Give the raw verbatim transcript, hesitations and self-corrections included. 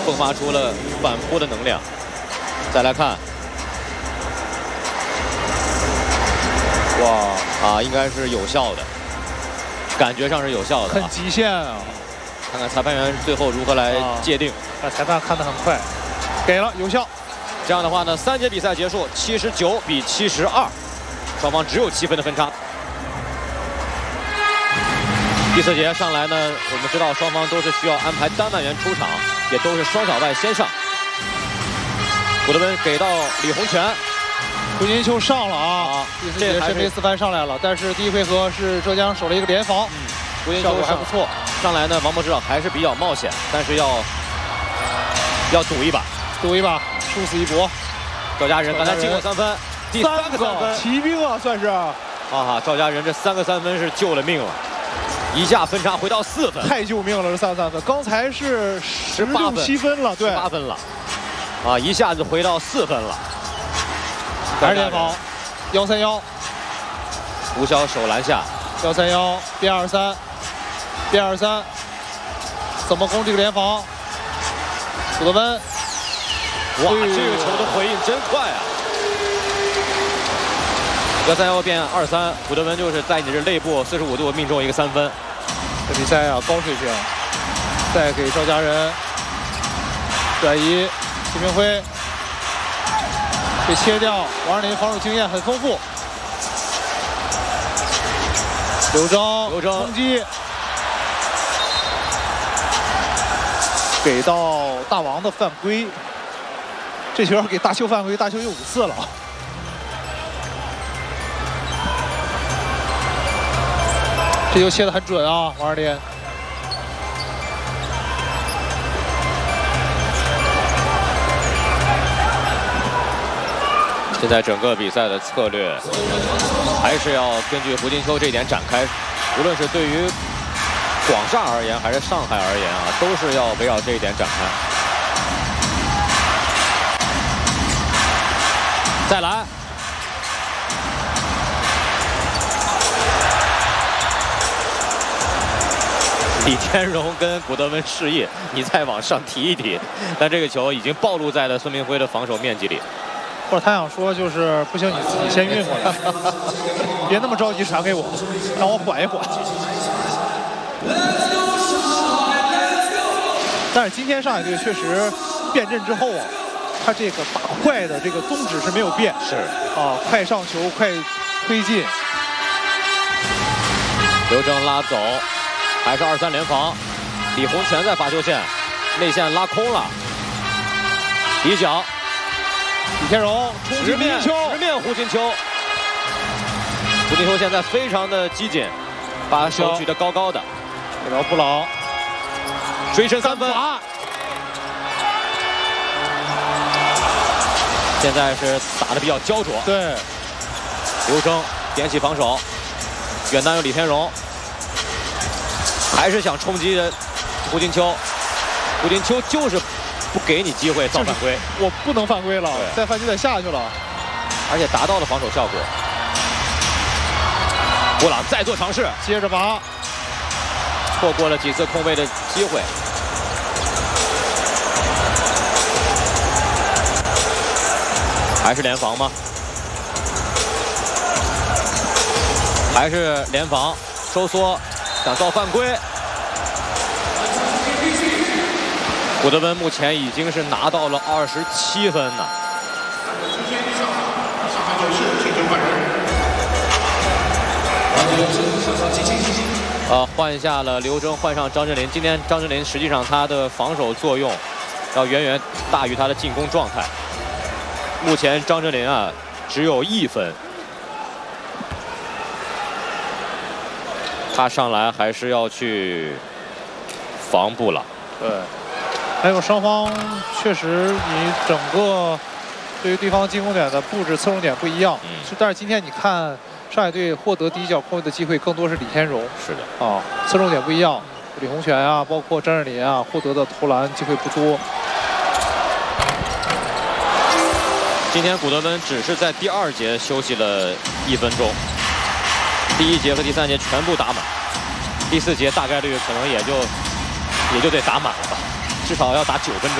迸发出了反扑的能量。再来看，哇啊，应该是有效的，感觉上是有效的、啊， 很极限啊！ 看看裁判员最后如何来界定。 啊，裁判看得很快，给了有效。 这样的话呢，三节比赛结束，七十九比七十二，双方只有七分的分差。第四节上来呢，我们知道双方都是需要安排单外援出场，也都是双小外先上。古德温给到李洪权， 胡金秋上了啊！ 啊第四节申梅思帆上来了，但是第一回合是浙江守了一个联防， 嗯，胡金秋效果还不错。 上来呢，王柏芝还是比较冒险，但是要要赌一把， 赌一把，殊死一搏。 赵家仁刚才进过三分，第三个三分， 骑兵啊，算是。 啊哈，赵家仁这三个三分是救了命了。一下分差回到四分， 太救命了！这三三分，刚才是十六七分了，对， 八分了，啊，一下子回到四分了。 还是联防，幺三幺， 吴潇手篮下， 幺三幺变二三，变二三，怎么攻这个联防？古德温， 哇，这个球的回应真快啊！幺三幺变二三，古德温就是在你这肋部四十五度命中一个三分。 这比赛啊，高水平。再给赵家仁转移，徐明辉被切掉。王仁林防守经验很丰富。刘铮， 刘铮冲击，给到大王的犯规。这球给大邱犯规，大邱有五次了。这球切得很准啊，王二林。 现在整个比赛的策略还是要根据胡金秋这一点展开，无论是对于广厦而言还是上海而言啊，都是要围绕这一点展开。再来。李天荣跟古德温示意，你再往上提一提，但这个球已经暴露在了孙明辉的防守面积里。 或者他想说，就是不行，你自己先运过来，别那么着急传给我，让我缓一缓。但是今天上海队确实变阵之后啊，他这个打快的这个宗旨是没有变， 是啊，快上球，快推进。 刘铮拉走。还是二三联防，李洪权在罚球线内线拉空了，底角， 李天荣冲击胡金秋， 直面胡金秋，胡金秋现在非常的激进，把手举得高高的， 给到布朗， 追身三分，现在是打得比较焦灼， 对， 刘铮点起防守，远端有李天荣。还是想冲击胡金秋，胡金秋就是不给你机会造犯规， 我不能犯规了，再犯就得下去了， 而且达到了防守效果。布朗再做尝试， 接着拔， 错过了几次空位的机会。还是联防吗？还是联防，收缩。想造犯规，古德温目前已经是拿到了二十七分呢。啊，换下了刘铮，换上张镇麟。今天张镇麟实际上他的防守作用要远远大于他的进攻状态。目前张镇麟啊只有一分。他上来还是要去防布朗， 对，还有双方确实你整个对于对方进攻点的布置侧重点不一样，嗯，但是今天你看上海队获得第一脚空位的机会更多是李天荣， 是的啊，侧重点不一样，李洪权啊，包括张镇麟啊，获得的投篮机会不多。 今天古德温只是在第二节休息了一分钟。第一节和第三节全部打满，第四节大概率可能也就也就得打满了吧，至少要打九分钟。